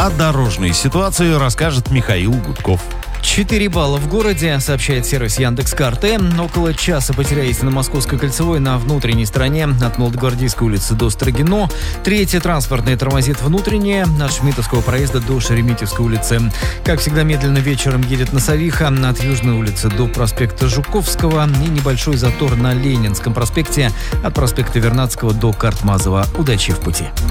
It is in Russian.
О дорожной ситуации расскажет Михаил Гудков. 4 балла в городе, сообщает сервис Яндекс.Карты. Около часа потеряетесь на Московской кольцевой на внутренней стороне от Молодогвардейской улицы до Строгино. Третья транспортная тормозит внутренняя от Шмидтовского проезда до Шереметьевской улицы. Как всегда, медленно вечером едет Носовиха от Южной улицы до проспекта Жуковского и небольшой затор на Ленинском проспекте от проспекта Вернадского до Картмазова. Удачи в пути.